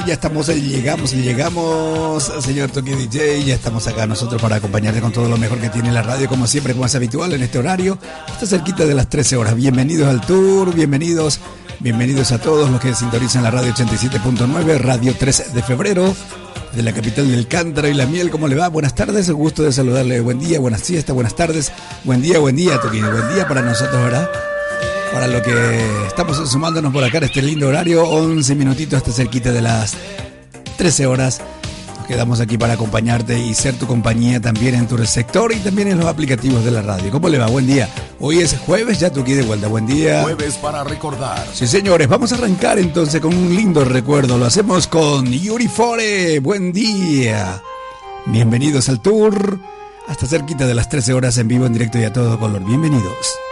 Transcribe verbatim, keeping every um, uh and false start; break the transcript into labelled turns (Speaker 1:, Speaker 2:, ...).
Speaker 1: Ya estamos, llegamos, llegamos, señor Toki D J, ya estamos acá nosotros para acompañarte con todo lo mejor que tiene la radio, como siempre, como es habitual en este horario. Está cerquita de las trece horas. Bienvenidos al tour, bienvenidos, bienvenidos a todos los que sintonizan la radio ochenta y siete punto nueve, Radio tres de febrero, de la capital del cántaro y la miel. ¿Cómo le va? Buenas tardes, el gusto de saludarle. Buen día, buenas siestas, buenas tardes, buen día, buen día, Toki, buen día para nosotros, ¿verdad? Para lo que estamos sumándonos por acá en este lindo horario, once minutitos hasta cerquita de las trece horas. Nos quedamos aquí para acompañarte y ser tu compañía también en tu sector y también en los aplicativos de la radio. ¿Cómo le va? Buen día. Hoy es jueves, ya tú aquí de vuelta. Buen día.
Speaker 2: Jueves para recordar.
Speaker 1: Sí, señores, vamos a arrancar entonces con un lindo recuerdo. Lo hacemos con Yuri Fore. Buen día. Bienvenidos al tour. Hasta cerquita de las trece horas en vivo, en directo y a todo color. Bienvenidos.